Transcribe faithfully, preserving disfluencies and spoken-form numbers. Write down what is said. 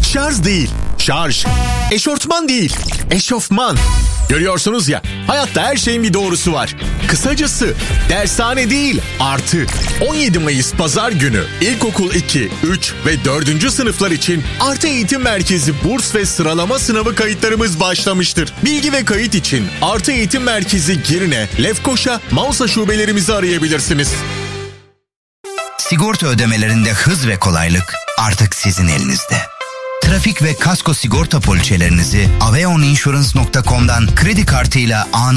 Şarj değil, şarj. Eşortman değil, eşofman. Görüyorsunuz ya, hayatta her şeyin bir doğrusu var. Kısacası dershane değil, artı. on yedi Mayıs Pazar günü İlkokul iki, üç ve dördüncü sınıflar için Artı Eğitim Merkezi burs ve sıralama sınavı kayıtlarımız başlamıştır. Bilgi ve kayıt için Artı Eğitim Merkezi Girne, Lefkoşa, Manisa şubelerimizi arayabilirsiniz. Sigorta ödemelerinde hız ve kolaylık artık sizin elinizde. Trafik ve kasko sigorta poliçelerinizi aveon insurance nokta com'dan kredi kartıyla anında